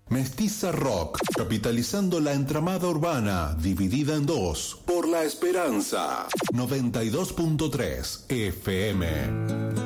Mestiza Rock, capitalizando la entramada urbana, dividida en dos, por La Esperanza, 92.3 FM.